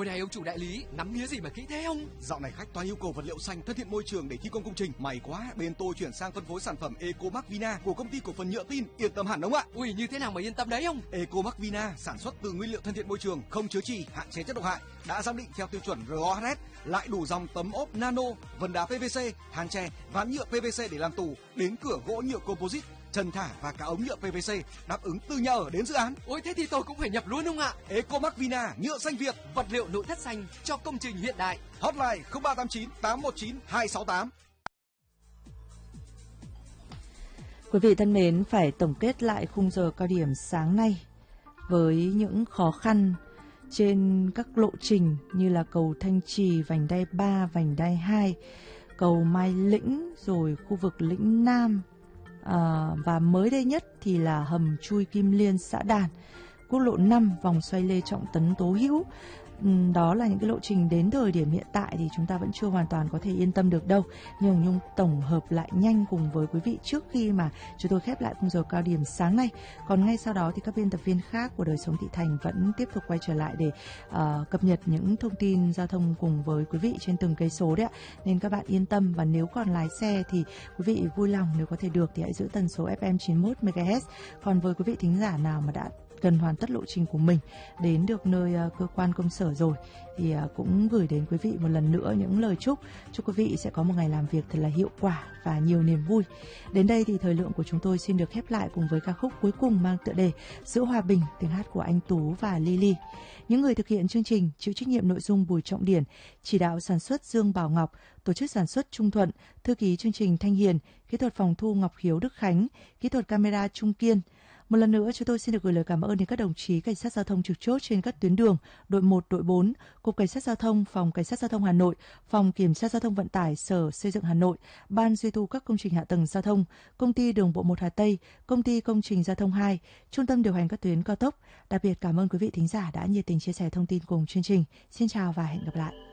Ôi này ông chủ đại lý, ngắm nghía gì mà kỹ thế ông? Dạo này khách toàn yêu cầu vật liệu xanh thân thiện môi trường để thi công công trình. May quá, bên tôi chuyển sang phân phối sản phẩm Ecomac Vina của công ty cổ phần nhựa tin, yên tâm hẳn ông ạ. Ui, như thế nào mà yên tâm đấy ông? Ecomac Vina sản xuất từ nguyên liệu thân thiện môi trường, không chứa chì, hạn chế chất độc hại, đã giám định theo tiêu chuẩn RoHS, lại đủ dòng tấm ốp nano, vân đá PVC, than tre, ván nhựa PVC để làm tủ, đến cửa gỗ nhựa composite, trần thả và cả ống nhựa PVC, đáp ứng từ nhà ở đến dự án. Ôi thế thì tôi cũng phải nhập luôn ông ạ. Ecomac Vina, nhựa xanh Việt, vật liệu nội thất xanh cho công trình hiện đại. Hotline 0389 819 268. Quý vị thân mến, phải tổng kết lại khung giờ cao điểm sáng nay với những khó khăn trên các lộ trình như là cầu Thanh Trì, vành đai 3, vành đai 2, cầu Mai Lĩnh, rồi khu vực Lĩnh Nam, và mới đây nhất thì là hầm chui Kim Liên, xã Đàn, quốc lộ 5, vòng xoay Lê Trọng Tấn, Tố Hữu. Đó là những cái lộ trình đến thời điểm hiện tại thì chúng ta vẫn chưa hoàn toàn có thể yên tâm được đâu. Nhưng Hồng Nhung tổng hợp lại nhanh cùng với quý vị trước khi mà chúng tôi khép lại khung giờ cao điểm sáng nay. Còn ngay sau đó thì các biên tập viên khác của Đời Sống Thị Thành vẫn tiếp tục quay trở lại để cập nhật những thông tin giao thông cùng với quý vị trên từng cây số đấy ạ. Nên các bạn yên tâm, và nếu còn lái xe thì quý vị vui lòng nếu có thể được thì hãy giữ tần số FM 91 MHz. Còn với quý vị thính giả nào mà đã gần hoàn tất lộ trình của mình, đến được nơi cơ quan công sở rồi thì cũng gửi đến quý vị một lần nữa những lời chúc quý vị sẽ có một ngày làm việc thật là hiệu quả và nhiều niềm vui. Đến đây thì thời lượng của chúng tôi xin được khép lại cùng với ca khúc cuối cùng mang tựa đề Giữ Hòa Bình, tiếng hát của anh Tú và Lily. Những người thực hiện chương trình chịu trách nhiệm nội dung Bùi Trọng Điển, chỉ đạo sản xuất Dương Bảo Ngọc, tổ chức sản xuất Trung Thuận, thư ký chương trình Thanh Hiền, kỹ thuật phòng thu Ngọc Hiếu Đức Khánh, kỹ thuật camera Trung Kiên. Một lần nữa, chúng tôi xin được gửi lời cảm ơn đến các đồng chí cảnh sát giao thông trực chốt trên các tuyến đường đội 1, đội 4, Cục Cảnh sát Giao thông, Phòng Cảnh sát Giao thông Hà Nội, Phòng Kiểm tra Giao thông Vận tải, Sở Xây dựng Hà Nội, Ban duy tu các công trình hạ tầng giao thông, Công ty Đường bộ 1 Hà Tây, Công ty Công trình Giao thông 2, Trung tâm điều hành các tuyến cao tốc. Đặc biệt cảm ơn quý vị thính giả đã nhiệt tình chia sẻ thông tin cùng chương trình. Xin chào và hẹn gặp lại.